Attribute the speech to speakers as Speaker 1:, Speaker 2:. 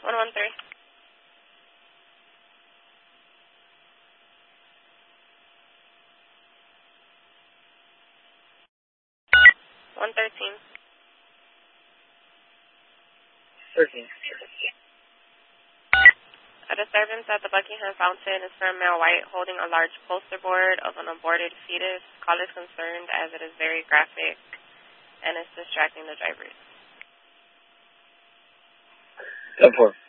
Speaker 1: 113. 113.
Speaker 2: 13.
Speaker 1: A disturbance at the Buckingham Fountain is from male white holding a large poster board of an aborted fetus. Call is concerned as it is very graphic and is distracting the drivers.
Speaker 2: 10-4.